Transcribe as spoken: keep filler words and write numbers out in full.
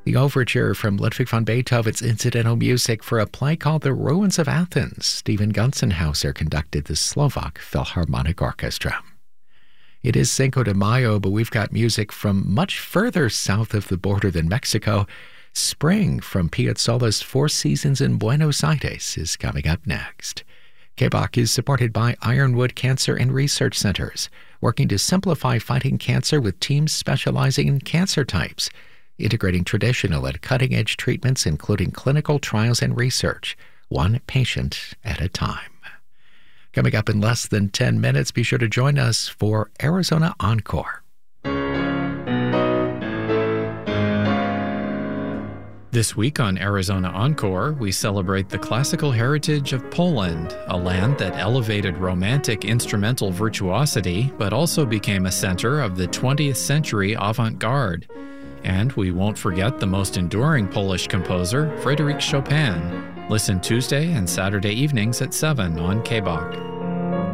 The overture from Ludwig van Beethoven's incidental music for a play called The Ruins of Athens. Stephen Gunzenhauser conducted the Slovak Philharmonic Orchestra. It is Cinco de Mayo, but we've got music from much further south of the border than Mexico. Spring from Piazzolla's Four Seasons in Buenos Aires is coming up next. K B O C is supported by Ironwood Cancer and Research Centers, working to simplify fighting cancer with teams specializing in cancer types, integrating traditional and cutting-edge treatments, including clinical trials and research, one patient at a time. Coming up in less than ten minutes, be sure to join us for Arizona Encore. This week on Arizona Encore, we celebrate the classical heritage of Poland, a land that elevated romantic instrumental virtuosity, but also became a center of the twentieth century avant-garde. And we won't forget the most enduring Polish composer, Frédéric Chopin. Listen Tuesday and Saturday evenings at seven on K B O C.